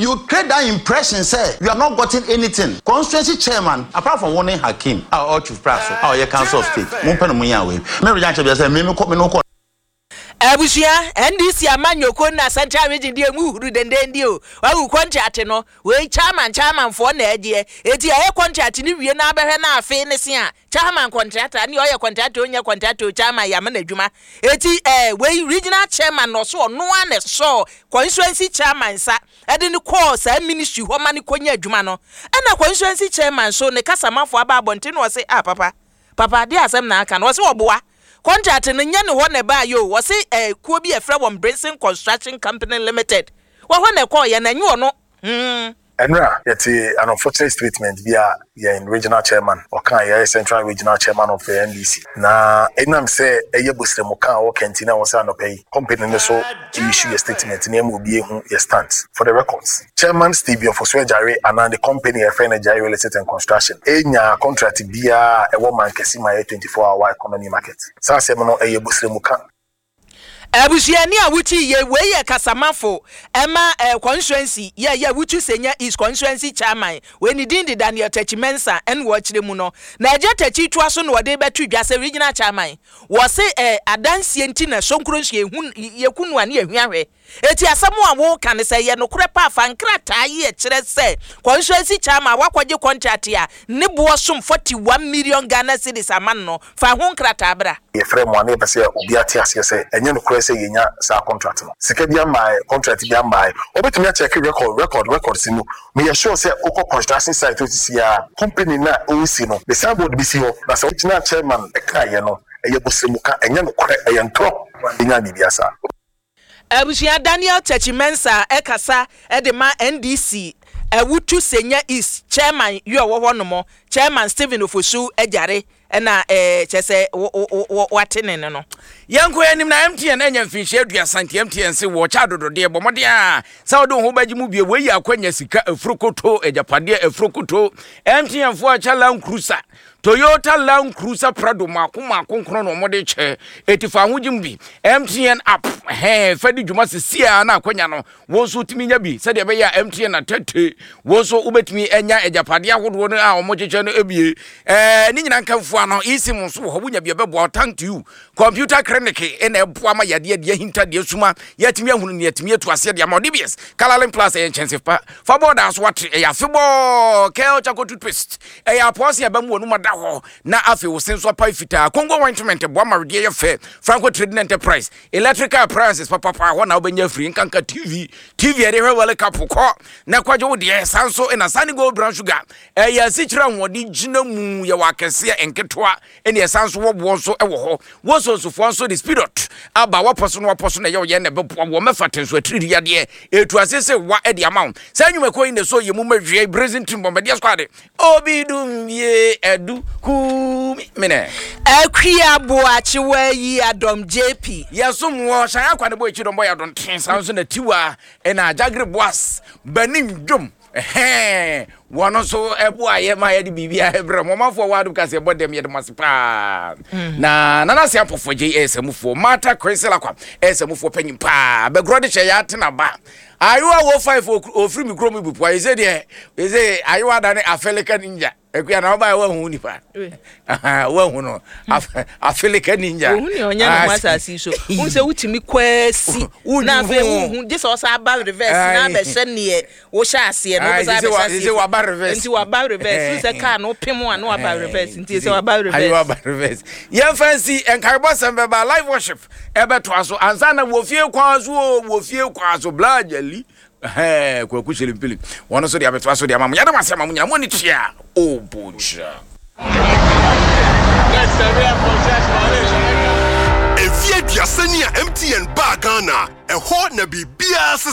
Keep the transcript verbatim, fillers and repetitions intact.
you create that impression say you are not getting anything. Constituency chairman apart from warning Hakim or Chief Praso or your council of state. Mumpena muyawe. Me reaction be say me me ko me no ko. Abusia N D C amanyoko na Central Region die mu huru dendendi o. Wa wu contract no. We chairman chairman for na ade. Eti aye contract ni wie na abehwe na afi ne se a. Chairman contract ani oye contract onya contract o chairman ya na adwuma. Eti eh we regional chairman no so no an so constituency chairman sa. Ede ni call sa ministry ho ma ni konya adwuma no. Na constituency chairman so ne kasamafo aba abonte no say ah papa. Papa de asem na aka no say oboa. Contract no nya ne ho ne ba yo wo se eh kuo bi efra won Branson Construction Company Limited wo ho ne call ye na nyu no mm Enra yet an unfortunate statement via yeah in regional chairman or kan yeah central regional chairman of the N D C na enam say eye bosre mo kan o kentina wo say no pay company no so issue a statement na mo bi ehu your stance for the records chairman Steve Ofoswe Jare and the company a friend Jare Real Estate and Construction enya contract via e wo man kesi my twenty-four hour economy market sa say mo no eye bosre mo kan Abusiani awuchi ye we ye kasamafo ema eh, constituency ye ye wuchu senya is constituency chairman we ni din di Daniel Techimensa en wo chire mu no na eje techi to aso no de betu dwase regional chairman wo se eh, adansie nti na sonkronhye ehun ye kunu ane ehwiahwe eti asamo a wo kan se ye no kure pa fa nkrata ye kire se constituency chairman wakwaje contract ya ne bo som forty-one million Ghana cedis aman no fa ho nkrata bra ye frame one be say obi ati ase say enye no kure say yenya sa contract no sika bia my contract bia my obetumi check record record record sinu me ye sure say oko construction site to see ya company na o si no the same board bi si ho na say original chairman e ka ye no eye bosemuka enye no kure eye ntro nya bibia sa Abusia Daniel Techimensa ekasa edema N D C ewutu senya is chairman yo wo no mo chairman Stephen Ofosu Ejare na eh chese watene no yanko yanim na M T N enya mfinhye aduasa nti M T N se wo cha dodode bomode a sawodo ho baji mu bie weyi akwanya sika afrokoto ejapade afrokoto M T N fo acha Land Cruiser Toyota Land Cruiser Prado makoma konkron no mode che etifa hojim bi M T N app he fadi dwuma sesia na akwanya no wo so timi nya bi se de be ya M T N atete wo so ubetimi enya ejapade ahodo no a omocheche no ebie eh ni nyina nkamfo ano isi mo so ho bunya bi bebo thank you computer clinic ena eboa ma yade de hinta de suma yatimi ahunu ne yatimi etu ase de amodi bies Calalin Plus e chance fa fa borders what e ya febo kel chako toothpaste e ya pose aba mu onu mada ho na afi wo senso pa fita Congo ointment eboa ma rede ye fe Franco Trading Enterprise electrical appliances papa pa ho na obenya free nkanka T V T V e de hwele kapoko na kwaje wo de sanso ena Sunny Gold Brown Sugar e ya sichira nwodi gina mu ye wakese enketwa ene esanso wo bo so e wo ho wo so so fo so the spirit aba wo poso no poso na ye wo ye ne be wo mefaten so atiri ya de etu asese wa e de amount sa nwumeko inde so ye mu mawie Brazil team bomba de squad obi dum ye edu ku mene akwia boachi wa yi Adom J P yasum wo shan akwa ne bo echi dom boy Adom ten sanso na tiwa e na Jagre Boas banim dwom eh wono so ebu aye ma ye de bibia ebre mo mafo wadu kase bodem ye de masipa na nana se apofo J S mufo mata Chrysela kwa S mufo panyim pa be grode che ya tena ba ayo wo five ofri mi kromi bupo aye se de eze ayo ada ne Africa ninja ekuya na ba wa hu nipa aha wa hu no Africa ninja hu ni onya no masasi so hu se wutimi kwasi na fe hu dis o sa ba reverse na be se ne wo sha ase no bo sa be sa ase wa ba reverse nti wa ba reverse se ka no pemo anu wa ba reverse nti se wa ba reverse ayo wa ba reverse ye fancy enkarbo sembe ba live worship ebe to aso ansa na wo fie kwa aso wo fie kwa aso blajali eh kwa kuchele mpili wono so dia beto aso dia mamu yada masema munya mo ni tia o boja efie dia sani a M T N ba Ghana e ho na bibia